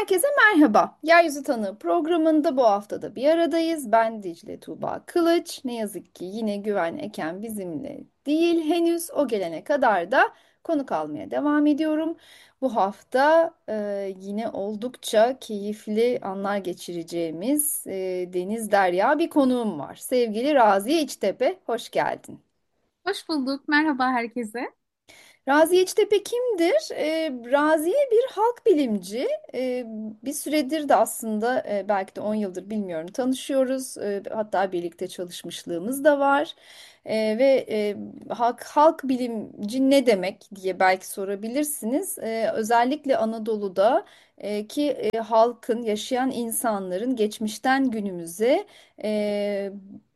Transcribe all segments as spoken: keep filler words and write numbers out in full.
Herkese merhaba. Yeryüzü Tanığı programında bu haftada bir aradayız. Ben Dicle Tuğba Kılıç. Ne yazık ki yine Güven Eken bizimle değil. Henüz o gelene kadar da konuk almaya devam ediyorum. Bu hafta e, yine oldukça keyifli anlar geçireceğimiz e, Deniz Derya bir konuğum var. Sevgili Raziye İçtepe, hoş geldin. Hoş bulduk. Merhaba herkese. Raziye İçtepe kimdir? Ee, Raziye bir halk bilimci. Ee, bir süredir de aslında e, belki de on yıldır bilmiyorum tanışıyoruz. Ee, hatta birlikte çalışmışlığımız da var. Ee, ve e, halk halk bilimci ne demek diye belki sorabilirsiniz. Ee, özellikle Anadolu'da e, ki e, halkın, yaşayan insanların geçmişten günümüze e,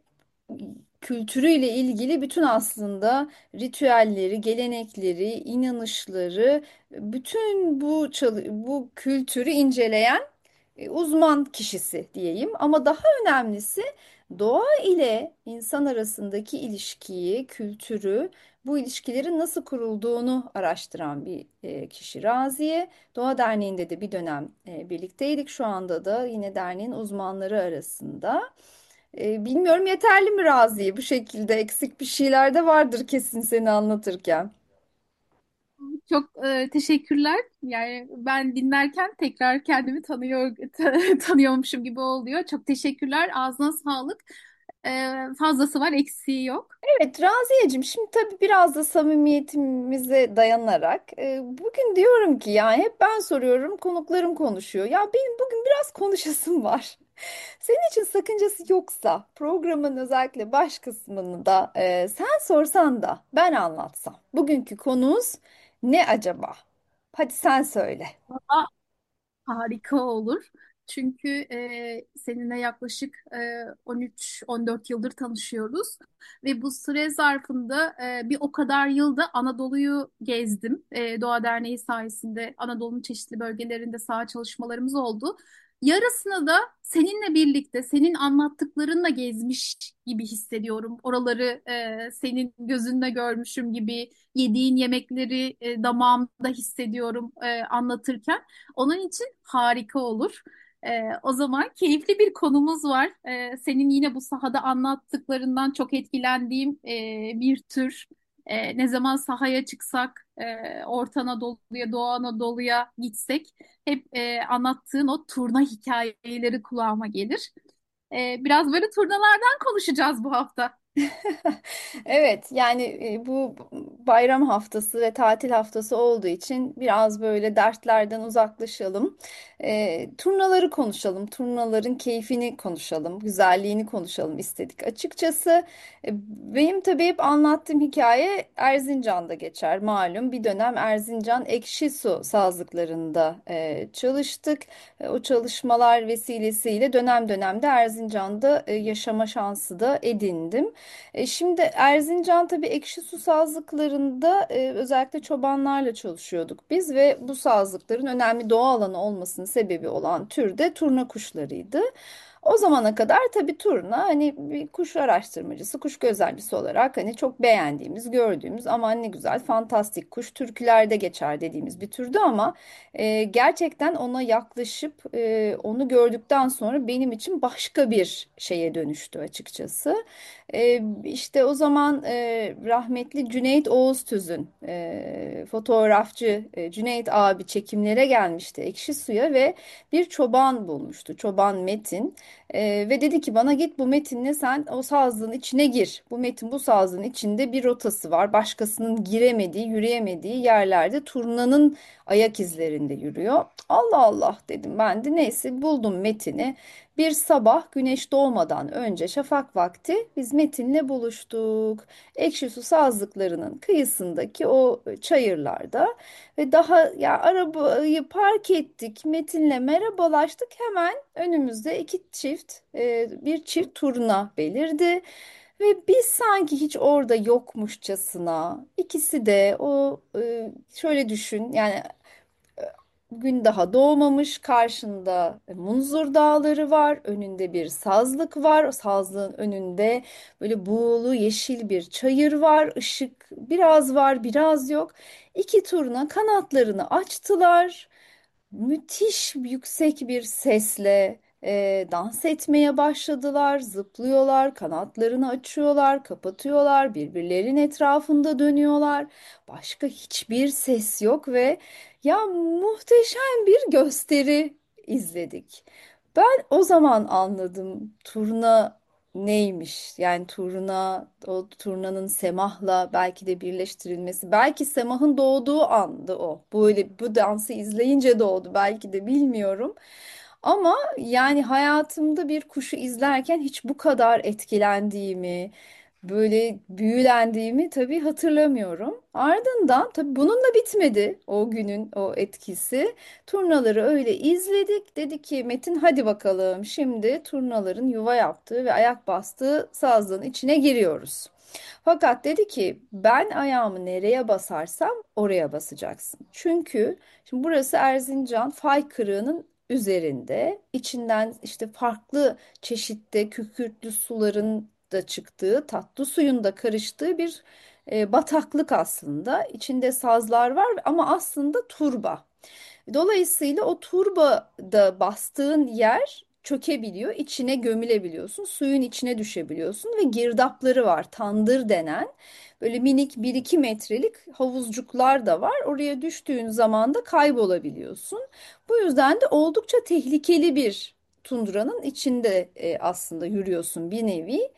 kültürüyle ilgili bütün aslında ritüelleri, gelenekleri, inanışları, bütün bu çalı- bu kültürü inceleyen e, uzman kişisi diyeyim. Ama daha önemlisi doğa ile insan arasındaki ilişkiyi, kültürü, bu ilişkilerin nasıl kurulduğunu araştıran bir e, kişi Raziye. Doğa Derneği'nde de bir dönem e, birlikteydik. Şu anda da yine derneğin uzmanları arasında. E, bilmiyorum yeterli mi Raziye? Bu şekilde eksik bir şeyler de vardır kesin seni anlatırken. Çok e, teşekkürler. Yani ben dinlerken tekrar kendimi tanıyor ta- tanıyormuşum gibi oluyor. Çok teşekkürler. Ağzına sağlık. E, fazlası var, eksiği yok. Evet Raziyeciğim, şimdi tabii biraz da samimiyetimize dayanarak e, bugün diyorum ki yani hep ben soruyorum, konuklarım konuşuyor. Ya benim bugün biraz konuşasım var. Senin için sakıncası yoksa programın özellikle baş kısmını da e, sen sorsan da ben anlatsam. Bugünkü konumuz ne acaba? Hadi sen söyle. Valla harika olur. Çünkü e, seninle yaklaşık e, on üç on dört yıldır tanışıyoruz. Ve bu süre zarfında e, bir o kadar yılda Anadolu'yu gezdim. E, Doğa Derneği sayesinde Anadolu'nun çeşitli bölgelerinde saha çalışmalarımız oldu. Yarısını da seninle birlikte, senin anlattıklarınla gezmiş gibi hissediyorum. Oraları e, senin gözünle görmüşüm gibi, yediğin yemekleri e, damağımda hissediyorum e, anlatırken. Onun için harika olur. Ee, o zaman keyifli bir konumuz var. Ee, senin yine bu sahada anlattıklarından çok etkilendiğim e, bir tür. E, ne zaman sahaya çıksak, e, Orta Anadolu'ya, Doğu Anadolu'ya gitsek hep e, anlattığın o turna hikayeleri kulağıma gelir. E, biraz böyle turnalardan konuşacağız bu hafta. Evet, yani e, bu bayram haftası ve tatil haftası olduğu için biraz böyle dertlerden uzaklaşalım. E, turnaları konuşalım, turnaların keyfini konuşalım, güzelliğini konuşalım istedik açıkçası. E, benim tabii hep anlattığım hikaye Erzincan'da geçer malum. Bir dönem Erzincan Ekşi Su sazlıklarında e, çalıştık. E, o çalışmalar vesilesiyle dönem dönemde Erzincan'da e, yaşama şansı da edindim. E, şimdi Erzincan tabii ekşi su sazlıklarında e, özellikle çobanlarla çalışıyorduk biz ve bu sazlıkların önemli doğa alanı olmasının sebebi olan tür de turna kuşlarıydı. O zamana kadar tabii turna hani bir kuş araştırmacısı, kuş gözlemcisi olarak hani çok beğendiğimiz, gördüğümüz aman ne güzel, fantastik kuş türkülerde geçer dediğimiz bir türdü ama e, gerçekten ona yaklaşıp e, onu gördükten sonra benim için başka bir şeye dönüştü açıkçası. E, işte o zaman e, rahmetli Cüneyt Oğuztüz'ün e, fotoğrafçı e, Cüneyt abi çekimlere gelmişti Ekşi Su'ya ve bir çoban bulmuştu. Çoban Metin. E, ve dedi ki bana git bu Metin'le sen o sazlığın içine gir. Bu Metin bu sazlığın içinde bir rotası var. Başkasının giremediği, yürüyemediği yerlerde turnanın ayak izlerinde yürüyor. Allah Allah dedim ben de, neyse buldum Metin'i. Bir sabah güneş doğmadan önce şafak vakti biz Metin'le buluştuk. Ekşi Su sazlıklarının kıyısındaki o çayırlarda ve daha ya arabayı park ettik. Metin'le merhabalaştık. Hemen önümüzde iki çift e, bir çift turna belirdi. Ve biz sanki hiç orada yokmuşçasına ikisi de o e, şöyle düşün yani gün daha doğmamış, karşında Munzur Dağları var, önünde bir sazlık var. Sazlığın önünde böyle buğulu yeşil bir çayır var, ışık biraz var, biraz yok. İki turna kanatlarını açtılar. müthiş yüksek bir sesle e, dans etmeye başladılar, zıplıyorlar, kanatlarını açıyorlar, kapatıyorlar, birbirlerinin etrafında dönüyorlar. Başka hiçbir ses yok ve ya muhteşem bir gösteri izledik. Ben o zaman anladım turna neymiş. Yani turna, o turnanın semahla belki de birleştirilmesi. Belki semahın doğduğu andı o. Böyle bu dansı izleyince doğdu belki de bilmiyorum. Ama yani hayatımda bir kuşu izlerken hiç bu kadar etkilendiğimi, böyle büyülendiğimi tabii hatırlamıyorum. Ardından tabii bununla bitmedi o günün o etkisi. Turnaları öyle izledik. Dedi ki Metin hadi bakalım şimdi turnaların yuva yaptığı ve ayak bastığı sazlığın içine giriyoruz. Fakat dedi ki ben ayağımı nereye basarsam oraya basacaksın. Çünkü şimdi burası Erzincan fay kırığının üzerinde içinden işte farklı çeşitte kükürtlü suların da çıktığı tatlı suyun da karıştığı bir e, bataklık aslında. İçinde sazlar var ama aslında turba. Dolayısıyla o turbada bastığın yer çökebiliyor, içine gömülebiliyorsun, suyun içine düşebiliyorsun ve girdapları var, tandır denen böyle minik bir iki metrelik havuzcuklar da var. Oraya düştüğün zaman da kaybolabiliyorsun. Bu yüzden de oldukça tehlikeli bir tundranın içinde e, aslında yürüyorsun bir nevi.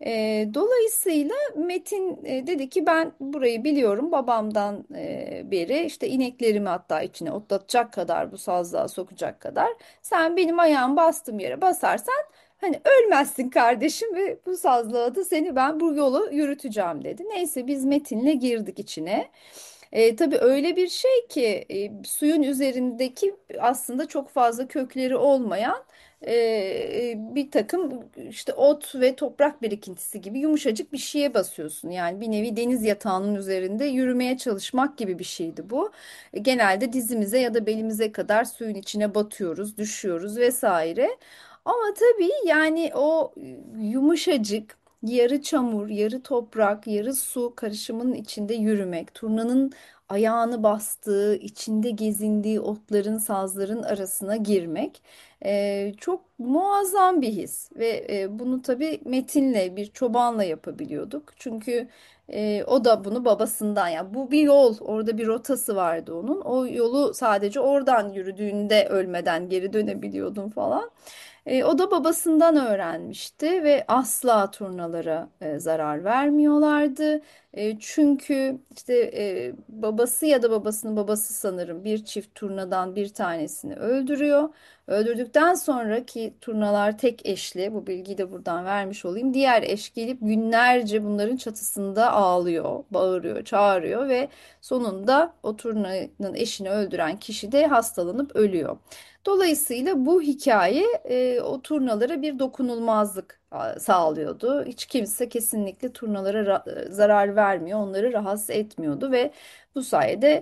E, dolayısıyla Metin e, dedi ki ben burayı biliyorum babamdan e, beri işte ineklerimi hatta içine otlatacak kadar bu sazlığa sokacak kadar sen benim ayağım bastığım yere basarsan hani ölmezsin kardeşim ve bu sazlığa da seni ben bu yolu yürüteceğim dedi. Neyse biz Metin'le girdik içine. E, tabii öyle bir şey ki e, suyun üzerindeki aslında çok fazla kökleri olmayan e, e, bir takım işte ot ve toprak birikintisi gibi yumuşacık bir şeye basıyorsun. Yani bir nevi deniz yatağının üzerinde yürümeye çalışmak gibi bir şeydi bu. E, genelde dizimize ya da belimize kadar suyun içine batıyoruz, düşüyoruz vesaire. Ama tabii yani o yumuşacık yarı çamur, yarı toprak, yarı su karışımının içinde yürümek, turnanın ayağını bastığı, içinde gezindiği otların, sazların arasına girmek e, çok muazzam bir his ve e, bunu tabii Metin'le bir çobanla yapabiliyorduk. Çünkü e, o da bunu babasından yani bu bir yol, orada bir rotası vardı onun. O yolu sadece oradan yürüdüğünde ölmeden geri dönebiliyordun falan. E, o da babasından öğrenmişti ve asla turnalara e, zarar vermiyorlardı. E, çünkü işte e, babası ya da babasının babası sanırım bir çift turnadan bir tanesini öldürüyor. Öldürdükten sonraki turnalar tek eşli, bu bilgiyi de buradan vermiş olayım. Diğer eş gelip günlerce bunların çatısında ağlıyor, bağırıyor, çağırıyor ve sonunda o turnanın eşini öldüren kişi de hastalanıp ölüyor. Dolayısıyla bu hikaye e, o turnalara bir dokunulmazlık a, sağlıyordu. Hiç kimse kesinlikle turnalara ra- zarar vermiyor, onları rahatsız etmiyordu ve bu sayede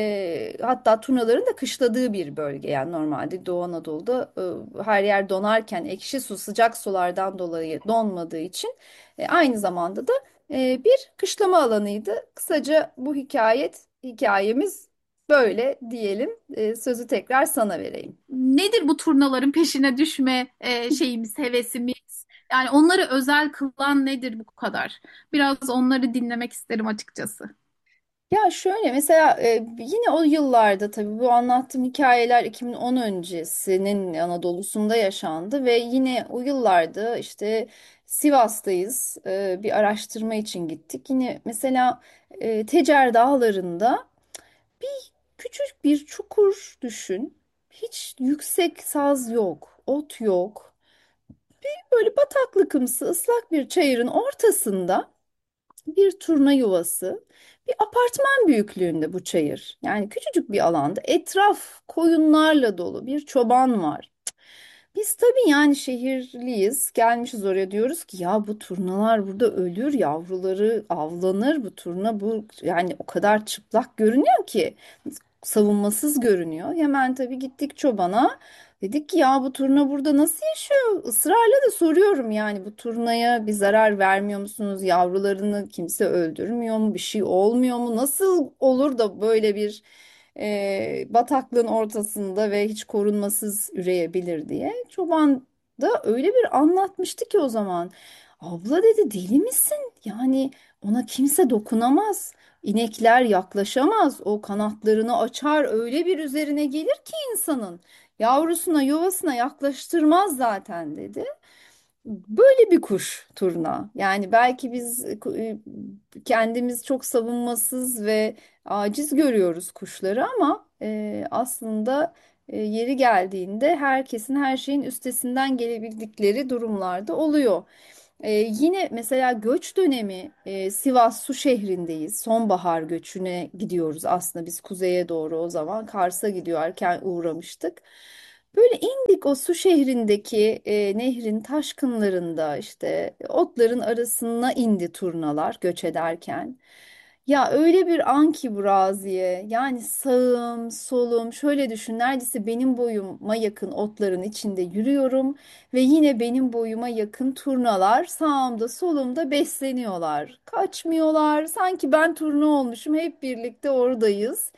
e, hatta turnaların da kışladığı bir bölge. Yani normalde Doğu Anadolu'da e, her yer donarken ekşi su sıcak sulardan dolayı donmadığı için e, aynı zamanda da e, bir kışlama alanıydı. Kısaca bu hikayet hikayemiz böyle diyelim. E, sözü tekrar sana vereyim. Nedir bu turnaların peşine düşme e, şeyimiz, hevesimiz? Yani onları özel kılan nedir bu kadar? Biraz onları dinlemek isterim açıkçası. Ya şöyle mesela e, yine o yıllarda tabii bu anlattığım hikayeler iki bin on öncesinin Anadolu'sunda yaşandı ve yine o yıllarda işte Sivas'tayız. E, bir araştırma için gittik. Yine mesela e, Tecer Dağları'nda küçük bir çukur düşün. Hiç yüksek saz yok, ot yok. Böyle bataklıkımsı ıslak bir çayırın ortasında bir turna yuvası, bir apartman büyüklüğünde bu çayır. Yani küçücük bir alanda etraf koyunlarla dolu bir çoban var. Biz tabii yani şehirliyiz, gelmişiz oraya diyoruz ki ya bu turnalar burada ölür, yavruları avlanır bu turna bu yani o kadar çıplak görünüyor ki savunmasız görünüyor. Hemen tabii gittik çobana. Dedik ki ya bu turna burada nasıl yaşıyor? Israrla da soruyorum yani bu turnaya bir zarar vermiyor musunuz? Yavrularını kimse öldürmüyor mu? Bir şey olmuyor mu? Nasıl olur da böyle bir e, bataklığın ortasında ve hiç korunmasız üreyebilir diye. Çoban da öyle bir anlatmıştı ki o zaman. Abla dedi, deli misin? Yani ona kimse dokunamaz. İnekler yaklaşamaz. O kanatlarını açar, öyle bir üzerine gelir ki insanın. Yavrusuna, yuvasına yaklaştırmaz zaten dedi. Böyle bir kuş turna. Yani belki biz e, kendimiz çok savunmasız ve aciz görüyoruz kuşları ama e, aslında e, yeri geldiğinde herkesin her şeyin üstesinden gelebildikleri durumlarda oluyor. E, yine mesela göç dönemi, e, Sivas Su şehrindeyiz. Sonbahar göçüne gidiyoruz aslında biz kuzeye doğru, o zaman Kars'a gidiyorken uğramıştık. Böyle indik o su şehrindeki e, nehrin taşkınlarında, işte otların arasına indi turnalar göç ederken. Ya öyle bir an ki Buraziye, yani sağım solum, şöyle düşün, neredeyse benim boyuma yakın otların içinde yürüyorum ve yine benim boyuma yakın turnalar sağımda solumda besleniyorlar. Kaçmıyorlar, sanki ben turna olmuşum, hep birlikte oradayız.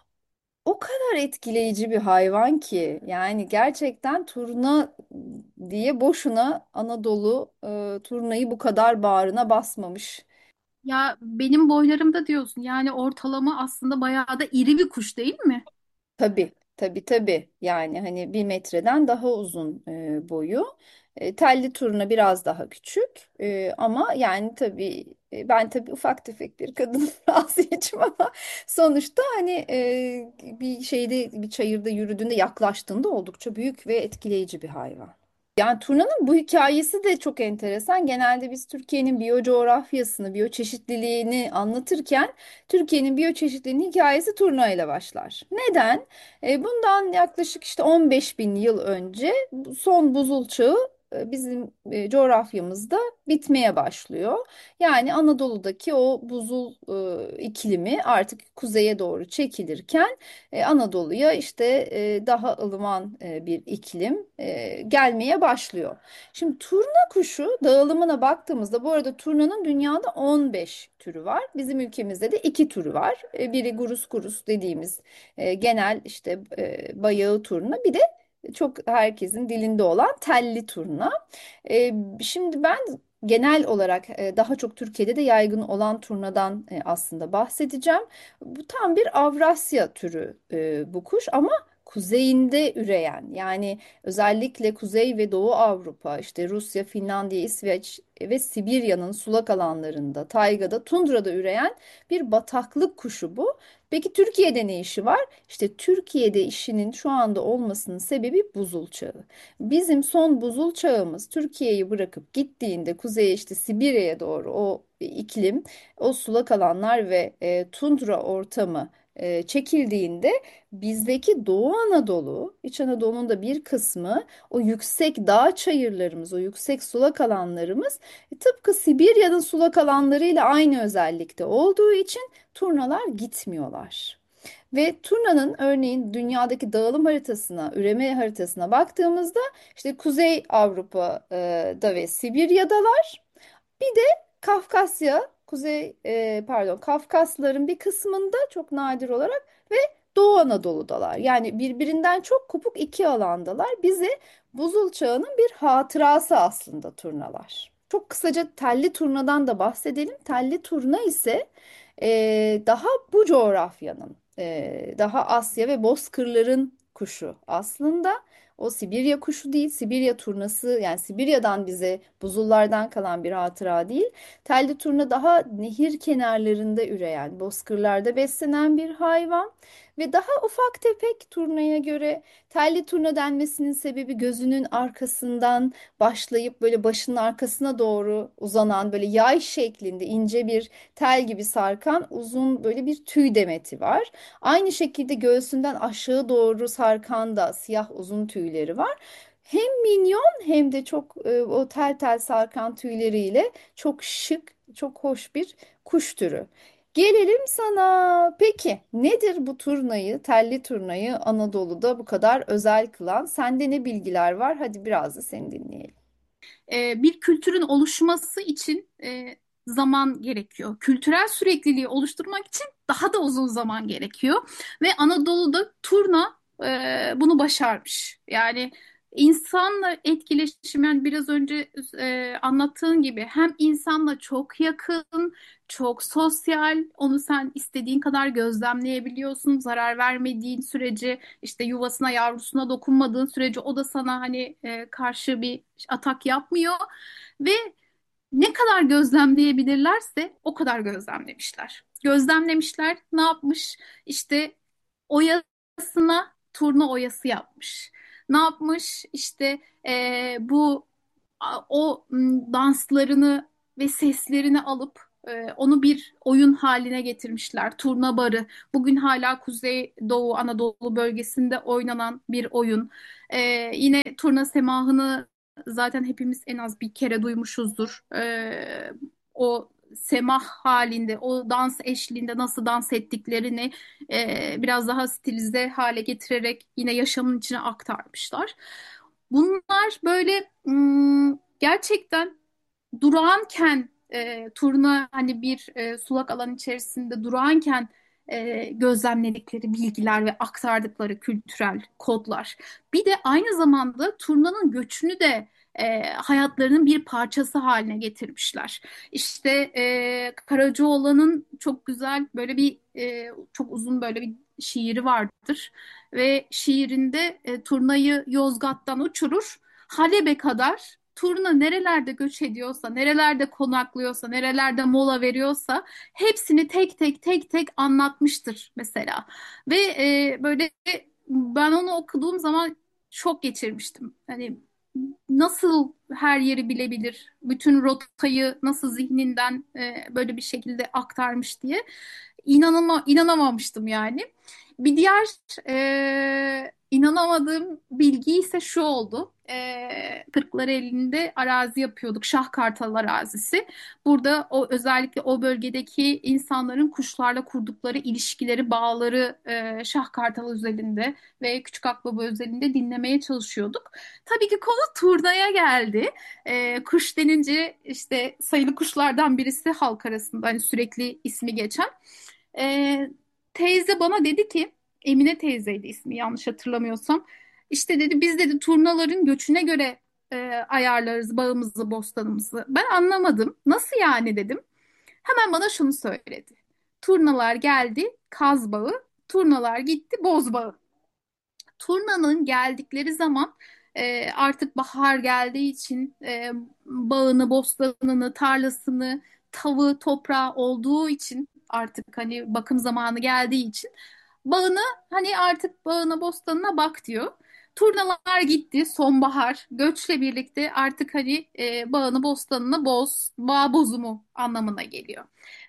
O kadar etkileyici bir hayvan ki, yani gerçekten turna diye boşuna Anadolu e, turnayı bu kadar bağrına basmamış. Ya benim boylarımda diyorsun. Yani ortalama aslında bayağı da iri bir kuş değil mi? Tabii, tabii, tabii. Yani hani bir metreden daha uzun e, boyu. E, telli turna biraz daha küçük. E, ama yani tabii e, ben tabii ufak tefek bir kadın razıyım ama sonuçta hani e, bir şeyde, bir çayırda yürüdüğünde, yaklaştığında oldukça büyük ve etkileyici bir hayvan. Yani turnanın bu hikayesi de çok enteresan. Genelde biz Türkiye'nin biyocoğrafyasını, biyoçeşitliliğini anlatırken Türkiye'nin biyoçeşitliliğinin hikayesi turna ile başlar. Neden? E, bundan yaklaşık işte on beş bin yıl önce bu son buzul çağı e, bizim e, coğrafyamızda bitmeye başlıyor. Yani Anadolu'daki o buzul e, iklimi artık kuzeye doğru çekilirken e, Anadolu'ya işte e, daha ılıman e, bir iklim e, gelmeye başlıyor. Şimdi turna kuşu dağılımına baktığımızda, bu arada turnanın dünyada on beş türü var. Bizim ülkemizde de iki türü var. E, biri gurus gurus dediğimiz e, genel işte e, bayağı turna, bir de çok herkesin dilinde olan telli turna. E, Şimdi ben genel olarak e, daha çok Türkiye'de de yaygın olan turnadan e, aslında bahsedeceğim. Bu tam bir Avrasya türü e, bu kuş ama kuzeyinde üreyen, yani özellikle Kuzey ve Doğu Avrupa, işte Rusya, Finlandiya, İsveç ve Sibirya'nın sulak alanlarında, taygada, tundrada üreyen bir bataklık kuşu bu. Peki Türkiye'de ne işi var? İşte Türkiye'de işinin şu anda olmasının sebebi buzul çağı. Bizim son buzul çağımız Türkiye'yi bırakıp gittiğinde kuzeye, işte Sibirya'ya doğru, o iklim, o sulak alanlar ve e, tundra ortamı e, çekildiğinde bizdeki Doğu Anadolu, İç Anadolu'nun da bir kısmı, o yüksek dağ çayırlarımız, o yüksek sulak alanlarımız e, tıpkı Sibirya'nın sulak alanlarıyla aynı özellikte olduğu için turnalar gitmiyorlar. Ve turnanın örneğin dünyadaki dağılım haritasına, üreme haritasına baktığımızda işte Kuzey Avrupa'da ve Sibirya'dalar. Bir de Kafkasya, Kuzey e, pardon Kafkasların bir kısmında çok nadir olarak ve Doğu Anadolu'dalar. Yani birbirinden çok kopuk iki alandalar. Bize buzul çağının bir hatırası aslında turnalar. Çok kısaca telli turnadan da bahsedelim. Telli turna ise e, daha bu coğrafyanın, e, daha Asya ve bozkırların kuşu aslında. O Sibirya kuşu değil, Sibirya turnası, yani Sibirya'dan bize buzullardan kalan bir hatıra değil. Telli turna daha nehir kenarlarında üreyen, bozkırlarda beslenen bir hayvan ve daha ufak tefek turnaya göre. Telli turna denmesinin sebebi, gözünün arkasından başlayıp böyle başının arkasına doğru uzanan, böyle yay şeklinde ince bir tel gibi sarkan uzun böyle bir tüy demeti var. Aynı şekilde göğsünden aşağı doğru sarkan da siyah uzun tüyleri var. Hem minyon hem de çok e, o tel tel sarkan tüyleriyle çok şık, çok hoş bir kuş türü. Gelelim sana. Peki nedir bu turnayı, telli turnayı Anadolu'da bu kadar özel kılan? Sende ne bilgiler var? Hadi biraz da seni dinleyelim. E, bir kültürün oluşması için e, zaman gerekiyor. Kültürel sürekliliği oluşturmak için daha da uzun zaman gerekiyor. Ve Anadolu'da turna e, bunu başarmış. Yani insanla etkileşim, yani biraz önce e, anlattığın gibi hem insanla çok yakın, çok sosyal, onu sen istediğin kadar gözlemleyebiliyorsun. Zarar vermediğin sürece, işte yuvasına, yavrusuna dokunmadığın sürece o da sana hani e, karşı bir atak yapmıyor. Ve ne kadar gözlemleyebilirlerse o kadar gözlemlemişler. Gözlemlemişler, ne yapmış? İşte oyasına turna oyası yapmış. Ne yapmış? İşte e, bu a- o m, danslarını ve seslerini alıp e, onu bir oyun haline getirmişler. Turna barı. Bugün hala Kuzey Doğu Anadolu bölgesinde oynanan bir oyun. E, Yine turna semahını zaten hepimiz en az bir kere duymuşuzdur. E, o semah halinde, o dans eşliğinde nasıl dans ettiklerini e, biraz daha stilize hale getirerek yine yaşamın içine aktarmışlar. Bunlar böyle ım, gerçekten durağanken e, turna hani bir e, sulak alan içerisinde durağanken e, gözlemledikleri bilgiler ve aktardıkları kültürel kodlar. Bir de aynı zamanda turnanın göçünü de e, hayatlarının bir parçası haline getirmişler. İşte e, Karacaoğlan'ın çok güzel böyle bir e, çok uzun böyle bir şiiri vardır ve şiirinde e, turnayı Yozgat'tan uçurur, Halep'e kadar turna nerelerde göç ediyorsa, nerelerde konaklıyorsa, nerelerde mola veriyorsa hepsini tek tek tek tek anlatmıştır mesela. Ve e, böyle ben onu okuduğum zaman şok geçirmiştim. Hani nasıl her yeri bilebilir, bütün rotayı nasıl zihninden e, böyle bir şekilde aktarmış diye inanama, inanamamıştım yani. Bir diğer e, inanamadığım bilgi ise şu oldu. E, Kırklareli'nde arazi yapıyorduk. Şah Kartal arazisi. Burada o özellikle o bölgedeki insanların kuşlarla kurdukları ilişkileri, bağları e, Şah Kartal özelinde ve Küçük Akbaba özelinde dinlemeye çalışıyorduk. Tabii ki konu turnaya geldi. E, kuş denince işte sayılı kuşlardan birisi halk arasında hani sürekli ismi geçen. E, Teyze bana dedi ki, Emine teyzeydi ismi yanlış hatırlamıyorsam. İşte dedi biz dedi turnaların göçüne göre e, ayarlarız bağımızı, bostanımızı. Ben anlamadım. Nasıl yani dedim. Hemen bana şunu söyledi. Turnalar geldi, Kaz Bağı. Turnalar gitti, Boz Bağı. Turnanın geldikleri zaman e, artık bahar geldiği için e, bağını, bostanını, tarlasını, tavu, toprağı olduğu için artık hani bakım zamanı geldiği için bağını hani artık bağına, bostanına bak diyor. Turnalar gitti, sonbahar, göçle birlikte artık hani e, bağını, bostanını boz, bağ bozumu anlamına geliyor.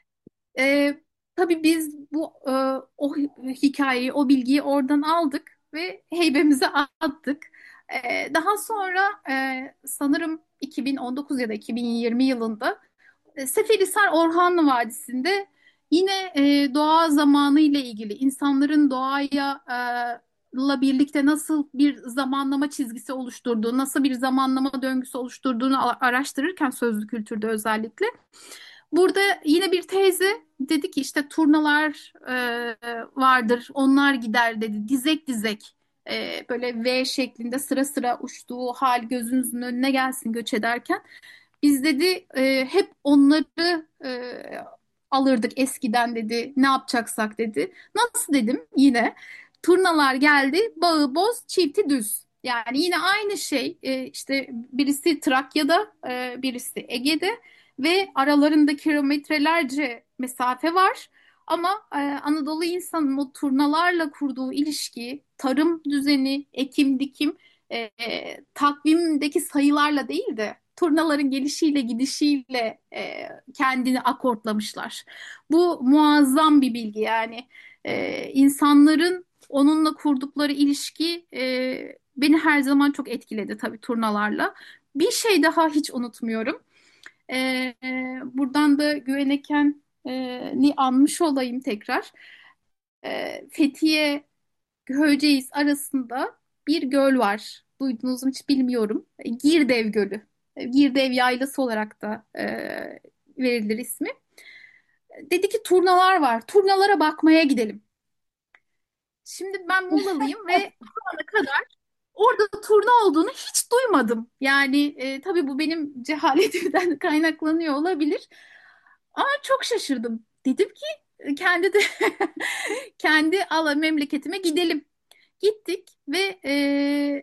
Ee, tabii biz bu e, o hikayeyi, o bilgiyi oradan aldık ve heybemize attık. Ee, daha sonra e, sanırım iki bin on dokuz ya da iki bin yirmi yılında e, Seferihisar Orhanlı Vadisi'nde yine e, doğa zamanı ile ilgili insanların doğaya e, la birlikte nasıl bir zamanlama çizgisi oluşturduğu, nasıl bir zamanlama döngüsü oluşturduğunu a- araştırırken sözlü kültürde özellikle burada yine bir teyze dedi ki işte turnalar e, vardır, onlar gider dedi. Dizek dizek e, böyle V şeklinde sıra sıra uçtuğu hal gözünüzün önüne gelsin göç ederken. Biz dedi e, hep onları e, alırdık eskiden dedi. Ne yapacaksak dedi. Nasıl dedim yine. Turnalar geldi, bağı boz, çifti düz. Yani yine aynı şey. E, işte birisi Trakya'da, e, birisi Ege'de ve aralarında kilometrelerce mesafe var. Ama e, Anadolu insanın o turnalarla kurduğu ilişki, tarım düzeni, ekim dikim, e, e, takvimdeki sayılarla değil de turnaların gelişiyle gidişiyle e, kendini akortlamışlar. Bu muazzam bir bilgi yani. E, insanların onunla kurdukları ilişki e, beni her zaman çok etkiledi tabii turnalarla. Bir şey daha hiç unutmuyorum. Ee, Buradan da Güveneken'i anmış olayım tekrar. Ee, Fethiye Köyceğiz arasında bir göl var. Duydunuz mu hiç bilmiyorum. Girdev Gölü. Girdev Yaylası olarak da e, verilir ismi. Dedi ki turnalar var. Turnalara bakmaya gidelim. Şimdi ben Muğla'lıyım ve şu ana kadar orada turna olduğunu hiç duymadım. Yani e, tabii bu benim cehaletimden kaynaklanıyor olabilir. Ama çok şaşırdım. Dedim ki e, kendi de kendi ala memleketime gidelim. Gittik ve e,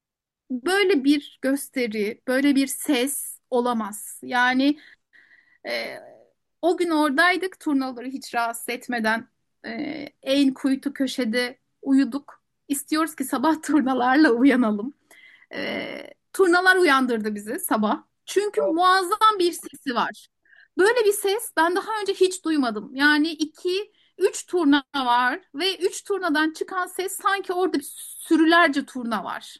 böyle bir gösteri, böyle bir ses olamaz. Yani e, o gün oradaydık turnaları hiç rahatsız etmeden e, en kuytu köşede uyuduk. İstiyoruz ki sabah turnalarla uyanalım. E, turnalar uyandırdı bizi sabah. Çünkü muazzam bir sesi var. Böyle bir ses ben daha önce hiç duymadım. Yani iki, üç turna var ve üç turnadan çıkan ses sanki orada bir sürülerce turna var.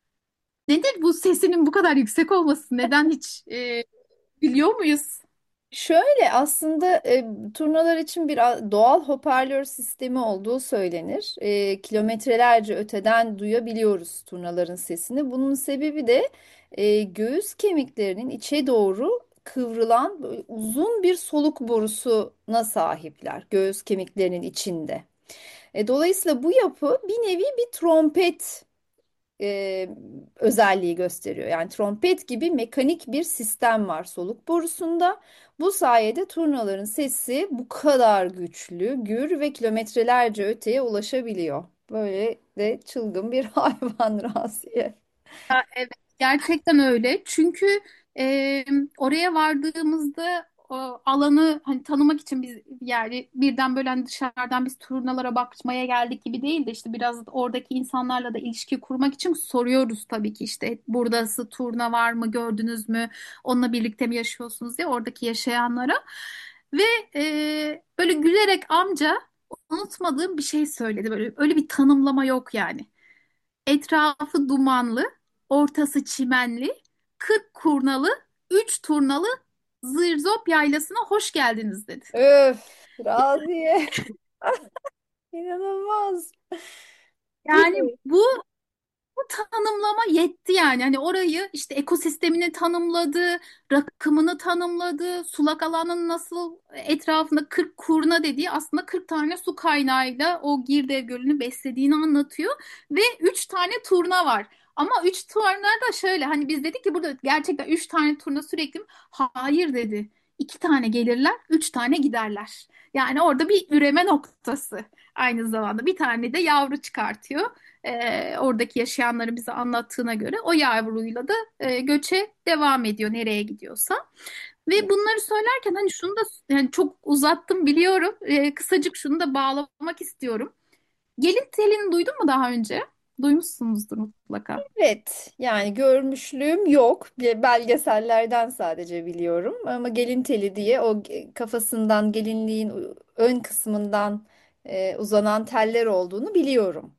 Nedir bu sesinin bu kadar yüksek olması? Neden hiç e, biliyor muyuz? Şöyle aslında e, turnalar için bir a- doğal hoparlör sistemi olduğu söylenir. E, kilometrelerce öteden duyabiliyoruz turnaların sesini. Bunun sebebi de e, göğüs kemiklerinin içe doğru kıvrılan böyle uzun bir soluk borusuna sahipler göğüs kemiklerinin içinde. E, dolayısıyla bu yapı bir nevi bir trompet e, özelliği gösteriyor. Yani trompet gibi mekanik bir sistem var soluk borusunda. Bu sayede turnaların sesi bu kadar güçlü, gür ve kilometrelerce öteye ulaşabiliyor. Böyle de çılgın bir hayvan Raziye. Ya, evet, gerçekten öyle. Çünkü e, oraya vardığımızda o alanı hani tanımak için biz yani birden böyle hani dışarıdan biz turnalara bakmaya geldik gibi değil de işte biraz oradaki insanlarla da ilişki kurmak için soruyoruz tabii ki işte buradası turna var mı gördünüz mü onunla birlikte mi yaşıyorsunuz diye oradaki yaşayanlara ve e, böyle gülerek amca unutmadığım bir şey söyledi böyle öyle bir tanımlama yok yani. Etrafı dumanlı, ortası çimenli, kırk kurnalı, üç turnalı Zırzop yaylasına hoş geldiniz dedi. Öf, Raziye. İnanılmaz. Yani Peki. bu Bu tanımlama yetti yani. Hani orayı işte ekosistemini tanımladı, rakımını tanımladı, sulak alanın nasıl etrafında kırk kurna dediği aslında kırk tane su kaynağıyla o Girdev Gölü'nü beslediğini anlatıyor ve üç tane turna var. Ama üç turna da şöyle hani biz dedik ki burada gerçekten üç tane turna sürekli mi? Hayır dedi. İki tane gelirler, üç tane giderler. Yani orada bir üreme noktası aynı zamanda. Bir tane de yavru çıkartıyor e, oradaki yaşayanları bize anlattığına göre o yavruyla da e, göçe devam ediyor nereye gidiyorsa. Ve bunları söylerken hani şunu da yani çok uzattım biliyorum. E, kısacık şunu da bağlamak istiyorum. Gelin telini duydun mu daha önce? Duymuşsunuzdur mutlaka. Evet, yani görmüşlüğüm yok. Bir belgesellerden sadece biliyorum. Ama gelin teli diye o ge- kafasından gelinliğin u- ön kısmından e, uzanan teller olduğunu biliyorum.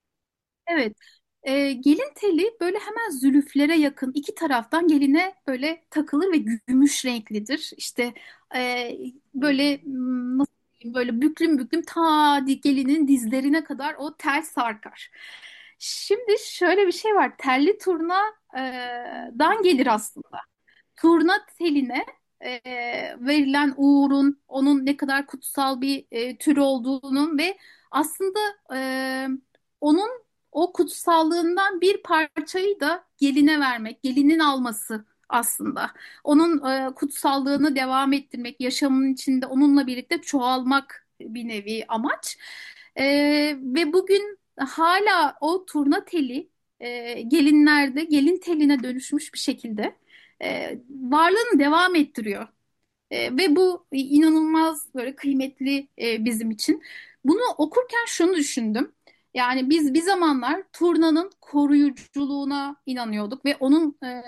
Evet. Ee, gelin teli böyle hemen zülüflere yakın iki taraftan geline böyle takılır ve gümüş renklidir. İşte e, böyle m, nasıl diyeyim, böyle büklüm büklüm ta di- gelinin dizlerine kadar o tel sarkar. Şimdi şöyle bir şey var. Telli turna e, dan gelir aslında turna teline e, verilen uğurun onun ne kadar kutsal bir e, tür olduğunun ve aslında e, onun o kutsallığından bir parçayı da geline vermek, gelinin alması aslında. Onun e, kutsallığını devam ettirmek, yaşamın içinde onunla birlikte çoğalmak bir nevi amaç. E, ve bugün hala o turna teli e, gelinlerde gelin teline dönüşmüş bir şekilde e, varlığını devam ettiriyor. E, ve bu inanılmaz böyle kıymetli e, bizim için. Bunu okurken şunu düşündüm. Yani biz bir zamanlar turnanın koruyuculuğuna inanıyorduk ve onun e,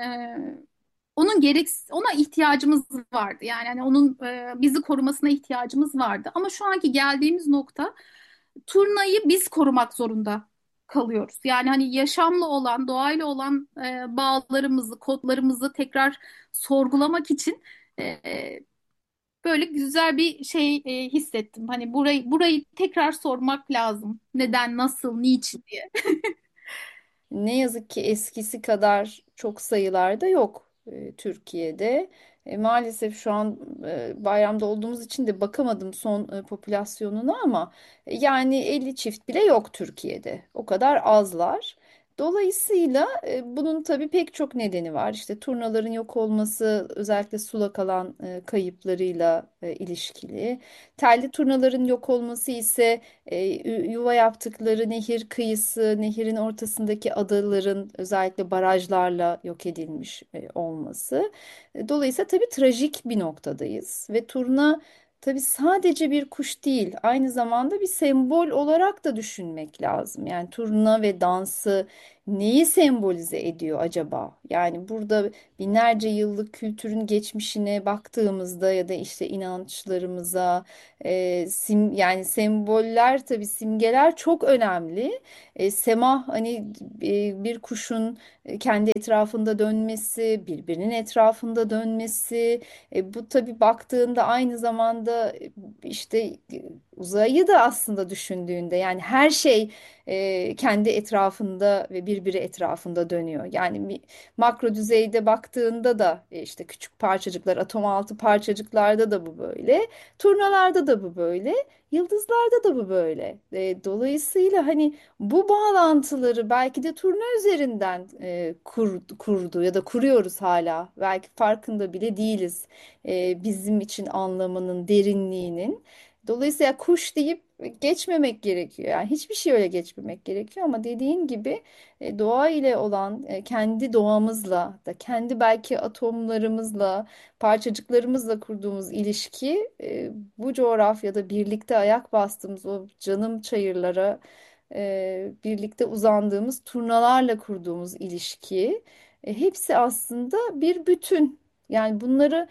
onun gerek ona ihtiyacımız vardı. Yani hani onun e, bizi korumasına ihtiyacımız vardı. Ama şu anki geldiğimiz nokta turnayı biz korumak zorunda kalıyoruz. Yani hani yaşamlı olan, doğayla olan e, bağlarımızı, kodlarımızı tekrar sorgulamak için e, böyle güzel bir şey e, hissettim. Hani burayı burayı tekrar sormak lazım. Neden, nasıl, niçin diye. Ne yazık ki eskisi kadar çok sayılarda yok e, Türkiye'de. E, maalesef şu an e, bayramda olduğumuz için de bakamadım son e, popülasyonuna ama e, yani elli çift bile yok Türkiye'de. O kadar azlar. Dolayısıyla e, bunun tabii pek çok nedeni var. İşte turnaların yok olması özellikle sulak alan e, kayıplarıyla e, ilişkili. Telli turnaların yok olması ise e, yu- yuva yaptıkları nehir kıyısı, nehirin ortasındaki adaların özellikle barajlarla yok edilmiş e, olması. E, Dolayısıyla tabii trajik bir noktadayız ve turna tabii sadece bir kuş değil, aynı zamanda bir sembol olarak da düşünmek lazım. Yani turna ve dansı neyi sembolize ediyor acaba? Yani burada binlerce yıllık kültürün geçmişine baktığımızda ya da işte inançlarımıza e, sim yani semboller tabii simgeler çok önemli. E, sema hani e, bir kuşun e, kendi etrafında dönmesi, birbirinin etrafında dönmesi. E, bu tabii baktığında aynı zamanda e, işte e, uzayı da aslında düşündüğünde yani her şey e, kendi etrafında ve birbiri etrafında dönüyor. Yani bir makro düzeyde baktığında da e, işte küçük parçacıklar, atom altı parçacıklarda da bu böyle, turnalarda da bu böyle, yıldızlarda da bu böyle. E, dolayısıyla hani bu bağlantıları belki de turna üzerinden e, kur- kurdu ya da kuruyoruz hala. Belki farkında bile değiliz e, bizim için anlamının derinliğinin. Dolayısıyla kuş deyip geçmemek gerekiyor. Yani hiçbir şey öyle geçmemek gerekiyor ama dediğin gibi e, doğa ile olan e, kendi doğamızla da kendi belki atomlarımızla, parçacıklarımızla kurduğumuz ilişki e, bu coğrafyada birlikte ayak bastığımız o canım çayırlara e, birlikte uzandığımız turnalarla kurduğumuz ilişki e, hepsi aslında bir bütün. Yani bunları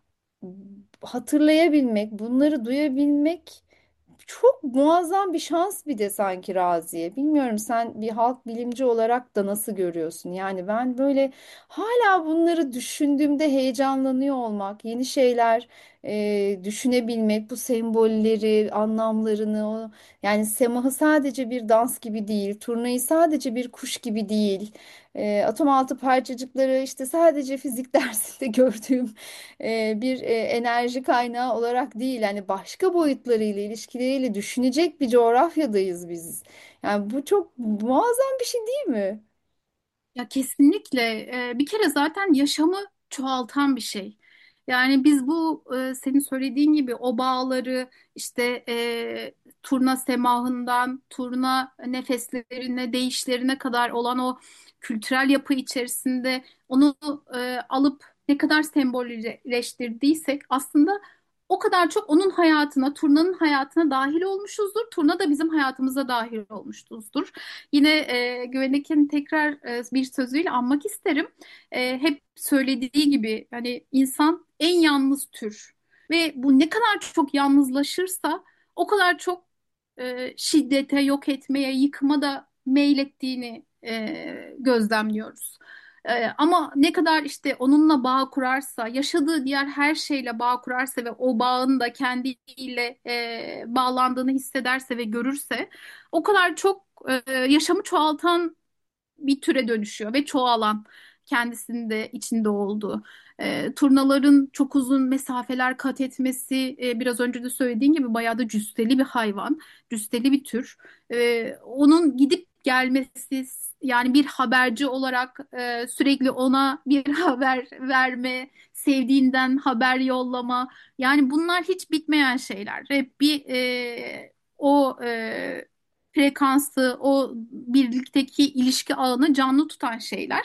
hatırlayabilmek, bunları duyabilmek çok muazzam bir şans bir de sanki Raziye. Bilmiyorum sen bir halk bilimci olarak da nasıl görüyorsun? Yani ben böyle hala bunları düşündüğümde heyecanlanıyor olmak, yeni şeyler e, düşünebilmek, bu sembolleri, anlamlarını, o, yani semahı sadece bir dans gibi değil, turnayı sadece bir kuş gibi değil. E, atom altı parçacıkları işte sadece fizik dersinde gördüğüm e, bir e, enerji kaynağı olarak değil, hani başka boyutlarıyla, ilişkileriyle düşünecek bir coğrafyadayız biz. Yani bu çok muazzam bir şey değil mi? Ya kesinlikle. Ee, bir kere zaten yaşamı çoğaltan bir şey. Yani biz bu e, senin söylediğin gibi o bağları işte e, turna semahından turna nefeslerine değişlerine kadar olan o kültürel yapı içerisinde onu e, alıp ne kadar sembolleştirdiysek aslında o kadar çok onun hayatına, turnanın hayatına dahil olmuşuzdur. Turna da bizim hayatımıza dahil olmuşuzdur. Yine e, Güvenek'in tekrar e, bir sözüyle anmak isterim. E, hep söylediği gibi hani insan en yalnız tür ve bu ne kadar çok yalnızlaşırsa o kadar çok e, şiddete, yok etmeye, yıkıma da meylettiğini e, gözlemliyoruz. E, ama ne kadar işte onunla bağ kurarsa, yaşadığı diğer her şeyle bağ kurarsa ve o bağın da kendiyle e, bağlandığını hissederse ve görürse o kadar çok e, yaşamı çoğaltan bir türe dönüşüyor ve çoğalan kendisinde içinde olduğu. E, turnaların çok uzun mesafeler kat etmesi e, biraz önce de söylediğin gibi bayağı da cüsseli bir hayvan, cüsseli bir tür. E, onun gidip gelmesi yani bir haberci olarak e, sürekli ona bir haber verme, sevdiğinden haber yollama yani bunlar hiç bitmeyen şeyler. Hep bir e, o e, frekansı, o birlikteki ilişki ağını canlı tutan şeyler.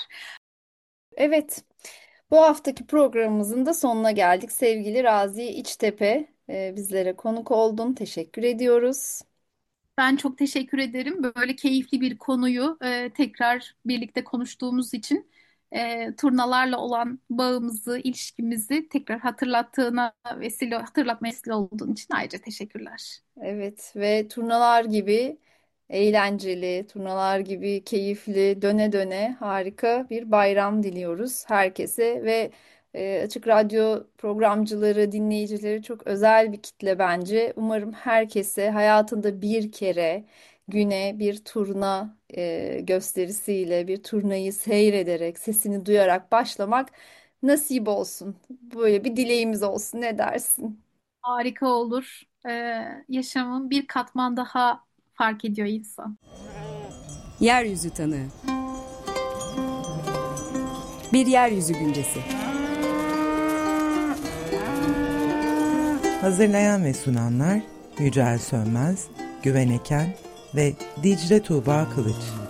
Evet, bu haftaki programımızın da sonuna geldik. Sevgili Raziye İçtepe, e, bizlere konuk oldun. Teşekkür ediyoruz. Ben çok teşekkür ederim. Böyle keyifli bir konuyu e, tekrar birlikte konuştuğumuz için e, turnalarla olan bağımızı, ilişkimizi tekrar hatırlattığına vesile, hatırlatmaya vesile olduğun için ayrıca teşekkürler. Evet ve turnalar gibi eğlenceli, turnalar gibi keyifli, döne döne harika bir bayram diliyoruz herkese ve e, Açık Radyo programcıları, dinleyicileri çok özel bir kitle bence. Umarım herkese hayatında bir kere güne bir turna e, gösterisiyle, bir turnayı seyrederek, sesini duyarak başlamak nasip olsun. Böyle bir dileğimiz olsun. Ne dersin? Harika olur. E, yaşamın bir katman daha fark ediyor insan. Yeryüzü tanığı. Bir yeryüzü güncesi. Hazırlayan ve sunanlar Yücel Sönmez, Güven Eken ve Dicle Tuğba Kılıç.